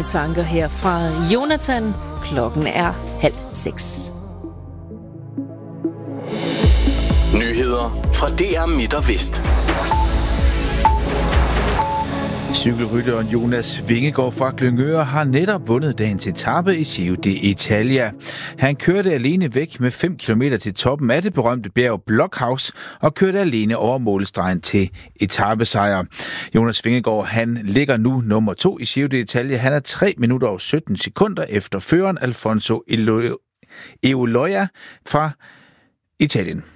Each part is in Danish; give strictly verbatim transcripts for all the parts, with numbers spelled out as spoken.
tanker her fra Jonathan. Klokken er halv seks. Nyheder fra D R Midt og Vest. Cykelrytteren Jonas Vingegaard fra Glyngøre har netop vundet dagens etape i Giro d'Italia. Han kørte alene væk med fem kilometer til toppen af det berømte bjerg Blockhaus og kørte alene over målstregen til etapesejr. Jonas Vingegaard, han ligger nu nummer to i Giro d'Italia. Han er tre minutter og sytten sekunder efter føreren Alfonso Eoloya fra Italien.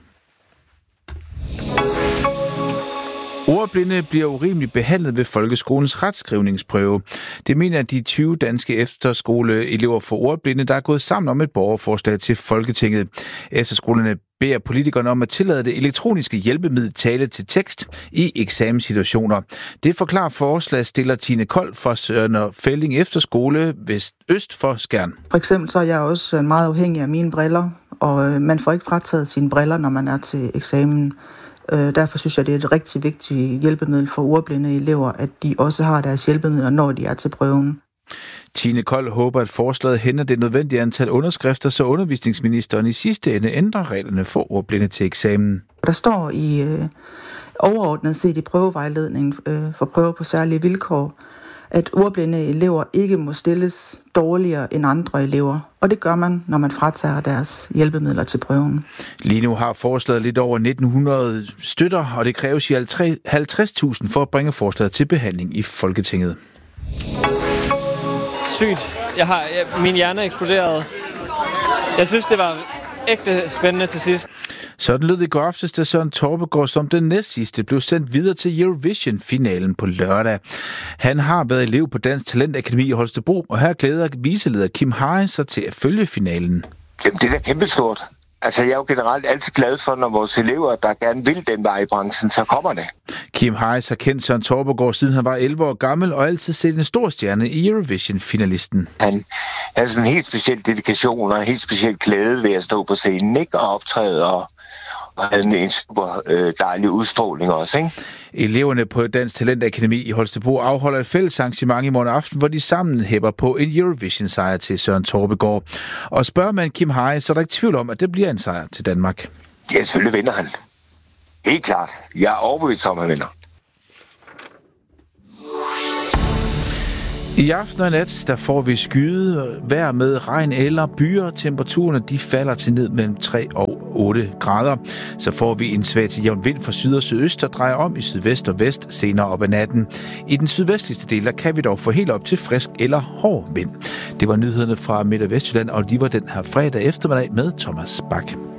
Ordblinde bliver urimeligt behandlet ved folkeskolens retskrivningsprøve. Det mener de tyve danske efterskoleelever for ordblinde, der er gået sammen om et borgerforslag til Folketinget. Efterskolerne beder politikerne om at tillade det elektroniske hjælpemiddel tale til tekst i eksamenssituationer. Det forklarer forslagsstiller Tine Kold fra Sønder Fælling Efterskole vest øst for Skjern. For eksempel så er jeg også meget afhængig af mine briller, og man får ikke frataget sine briller, når man er til eksamen. Derfor synes jeg, det er et rigtig vigtigt hjælpemiddel for ordblinde elever, at de også har deres hjælpemidler, når de er til prøven. Tine Kold håber, at forslaget henter det nødvendige antal underskrifter, så undervisningsministeren i sidste ende ændrer reglerne for ordblinde til eksamen. Der står i øh, overordnet set i prøvevejledningen øh, for prøver på særlige vilkår, at ordblinde elever ikke må stilles dårligere end andre elever. Og det gør man, når man fratager deres hjælpemidler til prøven. Lige nu har forslaget lidt over nitten hundrede støtter, og det kræves i halvtreds tusind for at bringe forslaget til behandling i Folketinget. Sygt. Jeg har, jeg, min hjerne eksploderede. Jeg synes, det var ægte spændende til sidst. Sådan lød det i går aftes, da Søren Torpegaard som den næstsidste blev sendt videre til Eurovision-finalen på lørdag. Han har været elev på Dansk Talentakademi i Holstebro, og her glæder viceleder Kim Harris sig til at følge finalen. Jamen, det er da kæmpestort. Altså, jeg er jo generelt altid glad for, når vores elever, der gerne vil den vej i branchen, så kommer det. Kim Harris har kendt Søren Torpegaard, siden han var elleve år gammel, og altid set en stor stjerne i Eurovision-finalisten. Han har sådan en helt speciel dedikation og en helt speciel glæde ved at stå på scenen, ikke? Og optræde og, og havde en super øh, dejlig udstråling også, ikke? Eleverne på Dansk Talentakademi i Holstebro afholder et fælles arrangement i morgen aften, hvor de sammen hæpper på en Eurovision-sejr til Søren Torpegaard. Og spørger man Kim Harris, så er der ikke tvivl om, at det bliver en sejr til Danmark. Ja, selvfølgelig vinder han. Helt klart. Jeg er overbevist om, at han vinder. I aften og nat, der får vi skyde, vejr med regn eller byer. Temperaturerne de falder til ned mellem tre og otte grader. Så får vi en svag til jævn vind fra syd og sydøst, der drejer om i sydvest og vest senere op ad natten. I den sydvestligste del, der kan vi dog få helt op til frisk eller hård vind. Det var nyhederne fra Midt- og Vestjylland, og de var den her fredag eftermiddag med Thomas Bak.